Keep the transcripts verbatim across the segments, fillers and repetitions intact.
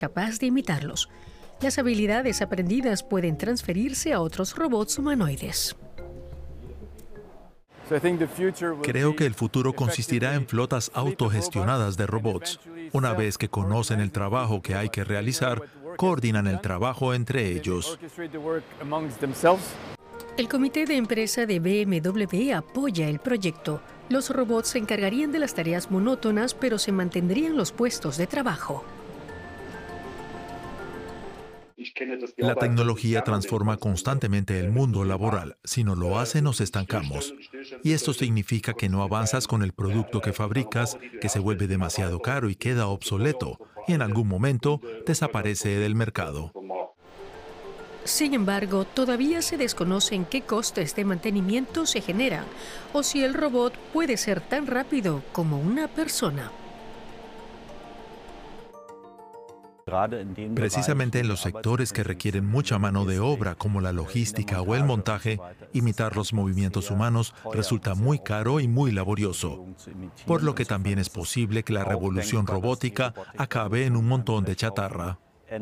capaz de imitarlos. Las habilidades aprendidas pueden transferirse a otros robots humanoides. Creo que el futuro consistirá en flotas autogestionadas de robots. Una vez que conocen el trabajo que hay que realizar, coordinan el trabajo entre ellos. El comité de empresa de B M W apoya el proyecto. Los robots se encargarían de las tareas monótonas, pero se mantendrían los puestos de trabajo. La tecnología transforma constantemente el mundo laboral. Si no lo hace, nos estancamos. Y esto significa que no avanzas con el producto que fabricas, que se vuelve demasiado caro y queda obsoleto, y en algún momento desaparece del mercado. Sin embargo, todavía se desconoce en qué costes de mantenimiento se generan, o si el robot puede ser tan rápido como una persona. Precisamente en los sectores que requieren mucha mano de obra, como la logística o el montaje, imitar los movimientos humanos resulta muy caro y muy laborioso, por lo que también es posible que la revolución robótica acabe en un montón de chatarra.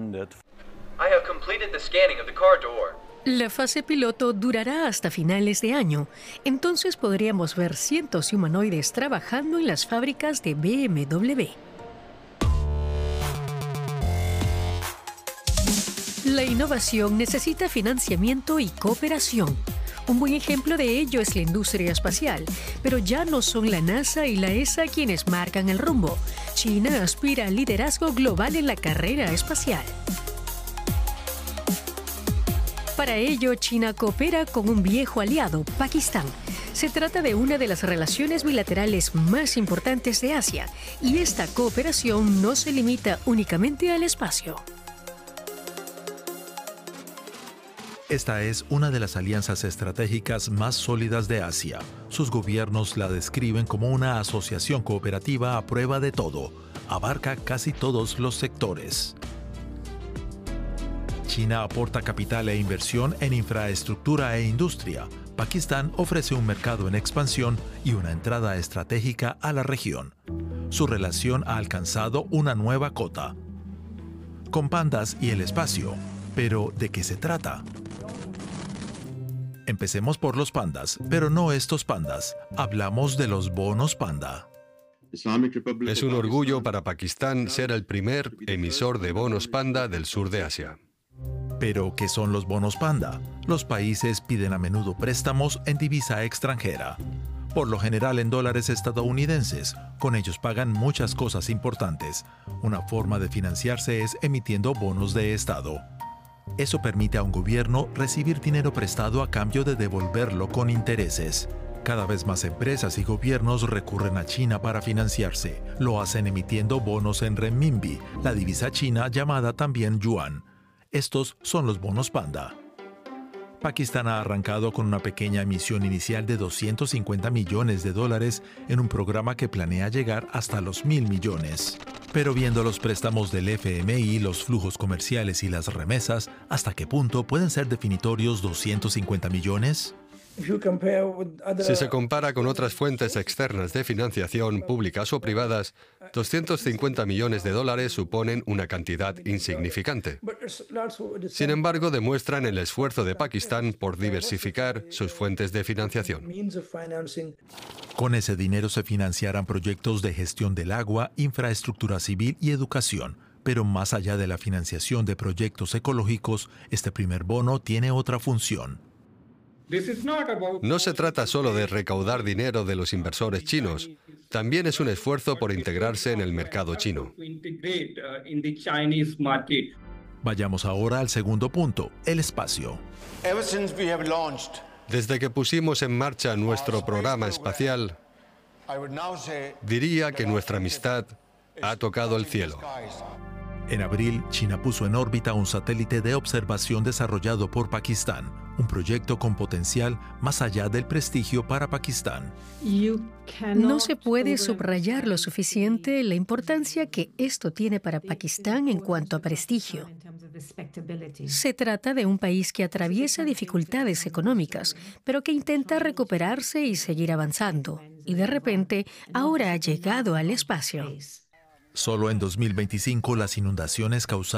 La fase piloto durará hasta finales de año, entonces podríamos ver cientos de humanoides trabajando en las fábricas de B M W. La innovación necesita financiamiento y cooperación. Un buen ejemplo de ello es la industria espacial, pero ya no son la NASA y la E S A quienes marcan el rumbo. China aspira al liderazgo global en la carrera espacial. Para ello, China coopera con un viejo aliado, Pakistán. Se trata de una de las relaciones bilaterales más importantes de Asia, y esta cooperación no se limita únicamente al espacio. Esta es una de las alianzas estratégicas más sólidas de Asia. Sus gobiernos la describen como una asociación cooperativa a prueba de todo. Abarca casi todos los sectores. China aporta capital e inversión en infraestructura e industria. Pakistán ofrece un mercado en expansión y una entrada estratégica a la región. Su relación ha alcanzado una nueva cota. Con pandas y el espacio. Pero, ¿de qué se trata? Empecemos por los pandas, pero no estos pandas. Hablamos de los bonos panda. Es un orgullo para Pakistán ser el primer emisor de bonos panda del sur de Asia. ¿Pero qué son los bonos panda? Los países piden a menudo préstamos en divisa extranjera, por lo general en dólares estadounidenses. Con ellos pagan muchas cosas importantes. Una forma de financiarse es emitiendo bonos de Estado. Eso permite a un gobierno recibir dinero prestado a cambio de devolverlo con intereses. Cada vez más empresas y gobiernos recurren a China para financiarse. Lo hacen emitiendo bonos en renminbi, la divisa china llamada también yuan. Estos son los bonos panda. Pakistán ha arrancado con una pequeña emisión inicial de doscientos cincuenta millones de dólares en un programa que planea llegar hasta los mil millones. Pero viendo los préstamos del F M I, los flujos comerciales y las remesas, ¿hasta qué punto pueden ser definitorios doscientos cincuenta millones? Si se compara con otras fuentes externas de financiación, públicas o privadas, doscientos cincuenta millones de dólares suponen una cantidad insignificante. Sin embargo, demuestran el esfuerzo de Pakistán por diversificar sus fuentes de financiación. Con ese dinero se financiarán proyectos de gestión del agua, infraestructura civil y educación. Pero más allá de la financiación de proyectos ecológicos, este primer bono tiene otra función. No se trata solo de recaudar dinero de los inversores chinos, también es un esfuerzo por integrarse en el mercado chino. Vayamos ahora al segundo punto, el espacio. Desde que pusimos en marcha nuestro programa espacial, diría que nuestra amistad ha tocado el cielo. En abril, China puso en órbita un satélite de observación desarrollado por Pakistán, un proyecto con potencial más allá del prestigio para Pakistán. No se puede subrayar lo suficiente la importancia que esto tiene para Pakistán en cuanto a prestigio. Se trata de un país que atraviesa dificultades económicas, pero que intenta recuperarse y seguir avanzando. Y de repente, ahora ha llegado al espacio. Solo en dos mil veinticinco las inundaciones causadas